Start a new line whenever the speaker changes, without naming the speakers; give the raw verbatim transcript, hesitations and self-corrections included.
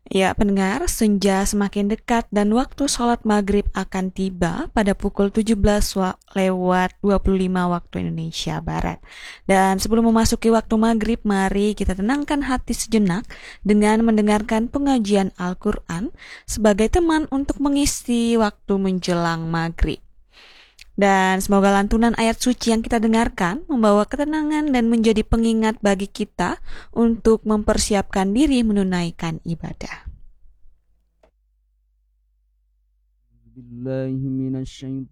Ya, pendengar, senja semakin dekat dan waktu sholat maghrib akan tiba pada pukul tujuh belas wa- lewat dua puluh lima waktu Indonesia Barat. Dan sebelum memasuki waktu maghrib, mari kita tenangkan hati sejenak dengan mendengarkan pengajian Al-Quran sebagai teman untuk mengisi waktu menjelang maghrib. Dan semoga lantunan ayat suci yang kita dengarkan membawa ketenangan dan menjadi pengingat bagi kita untuk mempersiapkan diri menunaikan ibadah.
بالله من الشيطان